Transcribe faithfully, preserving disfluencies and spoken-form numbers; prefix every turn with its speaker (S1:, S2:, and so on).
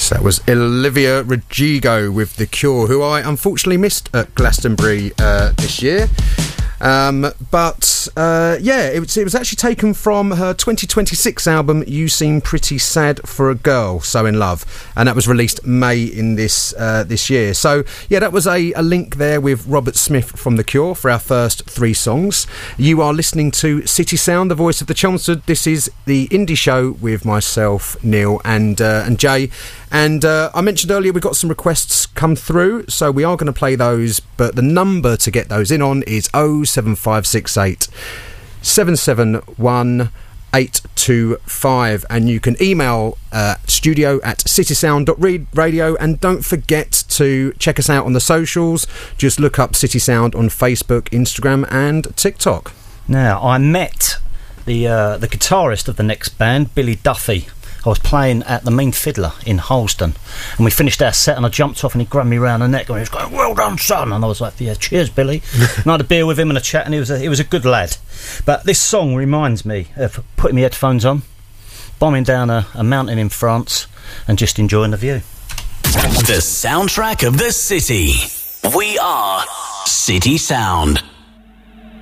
S1: So that was Olivia Rodrigo with The Cure, who I unfortunately missed at Glastonbury uh, this year. Um, but uh, yeah, it was, it was actually taken from her twenty twenty-six album You Seem Pretty Sad for a Girl, So in Love, and that was released May in this uh, this year. So yeah, that was a, a link there with Robert Smith from The Cure for our first three songs. You are listening to City Sound, the voice of the Chelmsford. This is the Indie Show with myself, Neil, and uh, and Jay. And uh, I mentioned earlier we've got some requests come through, so we are going to play those, but the number to get those in on is oh seven five six eight seven seven one eight two five, and you can email uh, studio at citysound dot radio, and don't forget to check us out on the socials. Just look up City Sound on Facebook, Instagram and TikTok.
S2: Now, I met the uh, the guitarist of the next band, Billy Duffy. I was playing at the Mean Fiddler in Harlesden, and we finished our set, and I jumped off and he grabbed me round the neck and he was going, "Well done, son," and I was like, "Yeah, cheers, Billy." And I had a beer with him and a chat, and he was a, he was a good lad. But this song reminds me of putting my headphones on, bombing down a, a mountain in France and just enjoying the view.
S3: The soundtrack of the city. We are City Sound.